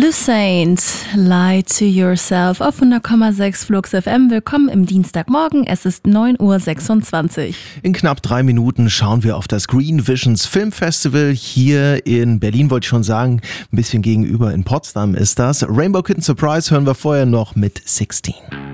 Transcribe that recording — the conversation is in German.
Lucent, Lie to Yourself auf 100,6 Flux FM. Willkommen im Dienstagmorgen, es ist 9.26 Uhr. In knapp 3 Minuten schauen wir auf das Green Visions Film Festival hier in Berlin, wollte ich schon sagen, ein bisschen gegenüber in Potsdam ist das. Rainbow Kitten Surprise hören wir vorher noch mit 16.